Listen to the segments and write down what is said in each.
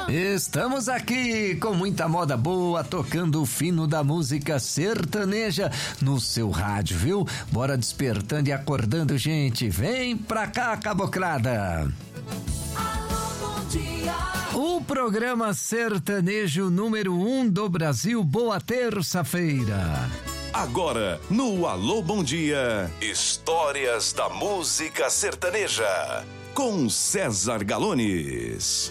Estamos aqui com muita moda boa, tocando o fino da música sertaneja no seu rádio, viu? Bora despertando e acordando, gente. Vem pra cá, caboclada. Alô, bom dia. O programa sertanejo número 1 do Brasil. Boa terça-feira. Agora, no Alô Bom Dia, histórias da música sertaneja, com César Galones.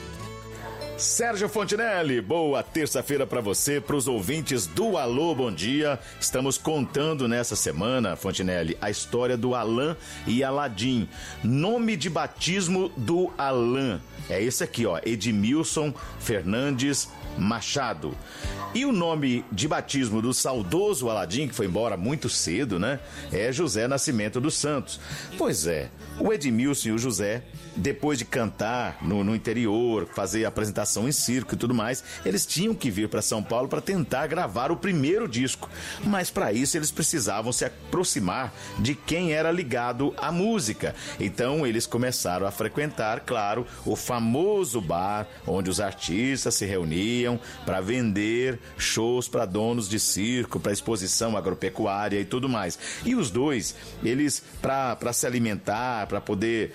Sérgio Fontinelli, boa terça-feira para você, para os ouvintes do Alô Bom Dia. Estamos contando nessa semana, Fontinelli, a história do Alain e Aladim. Nome de batismo do Alain é esse aqui, ó, Edmilson Fernandes Machado. E o nome de batismo do saudoso Aladim, que foi embora muito cedo, né? É José Nascimento dos Santos. Pois é, o Edmilson e o José, depois de cantar no interior, fazer apresentação em circo e tudo mais, eles tinham que vir para São Paulo para tentar gravar o primeiro disco. Mas para isso eles precisavam se aproximar de quem era ligado à música. Então eles começaram a frequentar, claro, o famoso bar onde os artistas se reuniam para vender shows para donos de circo, para exposição agropecuária e tudo mais. E os dois, eles, para se alimentar, para poder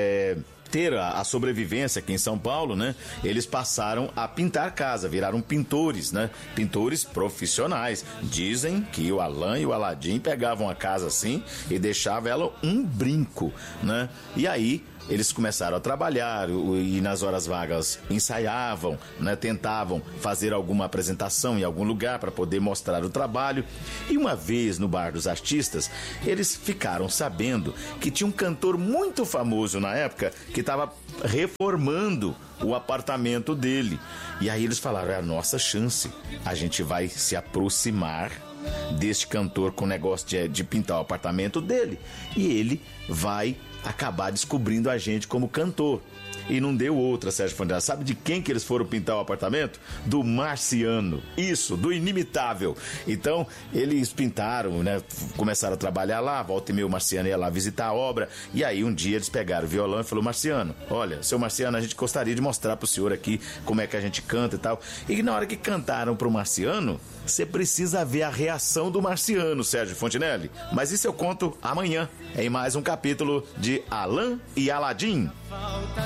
ter a sobrevivência aqui em São Paulo, né? Eles passaram a pintar casa, viraram pintores, né? Pintores profissionais. Dizem que o Alain e o Aladim pegavam a casa assim e deixavam ela um brinco, né? E aí eles começaram a trabalhar e nas horas vagas ensaiavam, né? Tentavam fazer alguma apresentação em algum lugar para poder mostrar o trabalho. E uma vez no Bar dos Artistas, eles ficaram sabendo que tinha um cantor muito famoso na época que estava reformando o apartamento dele. E aí eles falaram, é a nossa chance, a gente vai se aproximar deste cantor com o negócio de pintar o apartamento dele e ele vai acabar descobrindo a gente como cantor. E não deu outra, Sérgio Fontinelli. Sabe de quem que eles foram pintar o apartamento? Do Marciano. Isso, do Inimitável. Então, eles pintaram, né? Começaram a trabalhar lá, volta e meia o Marciano ia lá visitar a obra. E aí, um dia, eles pegaram o violão e falaram, Marciano, olha, seu Marciano, a gente gostaria de mostrar pro senhor aqui como é que a gente canta e tal. E na hora que cantaram pro Marciano, você precisa ver a reação do Marciano, Sérgio Fontinelli. Mas isso eu conto amanhã, em mais um capítulo de Alain e Aladim.